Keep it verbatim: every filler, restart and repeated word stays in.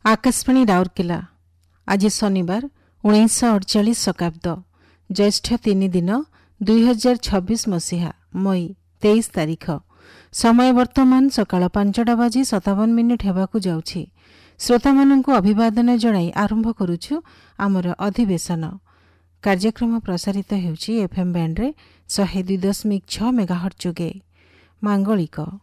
आकाशवाणी राउरकेला आज शनिवार उन्नीस अड़चाश शताब्द ज्येष्ठ तीन दिन दुई हजार छब्बीस मसीहा मई तेईस तारीख समय वर्तमान सकाळ पांचटा बाजी सतावन मिनिट हेबाकु जाउछि। श्रोता मानंकु अभिवादन जणाई आरंभ करुछु आमर अधिवेशन। कार्यक्रम प्रसारित हेउछि एफएम बैंड रे सौ दुई दशमिक छह मेगाहर्ट्ज जोगे। मांगलिक